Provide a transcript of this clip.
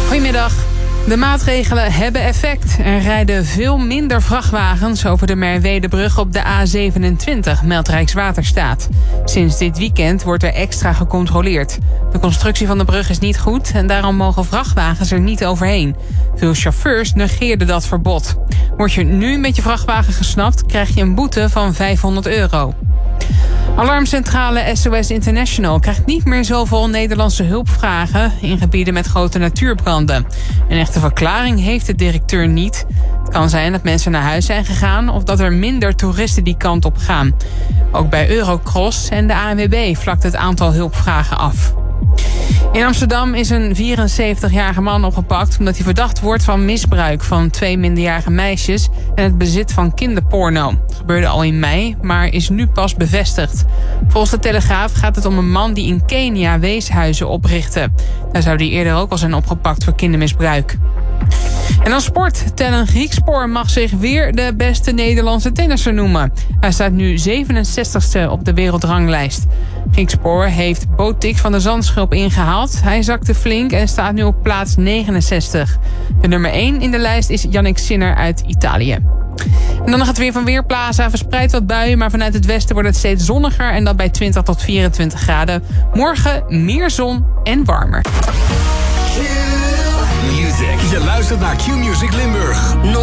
Goedemiddag. De maatregelen hebben effect. Er rijden veel minder vrachtwagens over de Merwedebrug op de A27, meldt Rijkswaterstaat. Sinds dit weekend wordt er extra gecontroleerd. De constructie van de brug is niet goed en daarom mogen vrachtwagens er niet overheen. Veel chauffeurs negeerden dat verbod. Word je nu met je vrachtwagen gesnapt, krijg je een boete van €500. Alarmcentrale SOS International krijgt niet meer zoveel Nederlandse hulpvragen in gebieden met grote natuurbranden. Een echte verklaring heeft de directeur niet. Het kan zijn dat mensen naar huis zijn gegaan of dat er minder toeristen die kant op gaan. Ook bij Eurocross en de ANWB vlakt het aantal hulpvragen af. In Amsterdam is een 74-jarige man opgepakt omdat hij verdacht wordt van misbruik van 2 minderjarige meisjes en het bezit van kinderporno. Dat gebeurde al in mei, maar is nu pas bevestigd. Volgens de Telegraaf gaat het om een man die in Kenia weeshuizen oprichtte. Daar zou hij eerder ook al zijn opgepakt voor kindermisbruik. En dan sport. Tellen Griekspoor mag zich weer de beste Nederlandse tennisser noemen. Hij staat nu 67ste op de wereldranglijst. Griekspoor heeft Botik van de Zandschulp ingehaald. Hij zakte flink en staat nu op plaats 69. De nummer 1 in de lijst is Jannik Sinner uit Italië. En dan nog het weer van Weerplaza. Verspreid wat buien, maar vanuit het westen wordt het steeds zonniger. En dat bij 20 tot 24 graden. Morgen meer zon en warmer. Q-Music. Je luistert naar Q-Music Limburg.